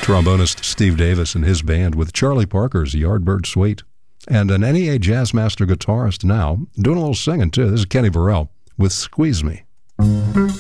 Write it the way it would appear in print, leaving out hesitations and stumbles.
Trombonist Steve Davis and his band with Charlie Parker's Yardbird Suite. And an NEA Jazzmaster guitarist now, doing a little singing too. This is Kenny Burrell with Squeeze Me.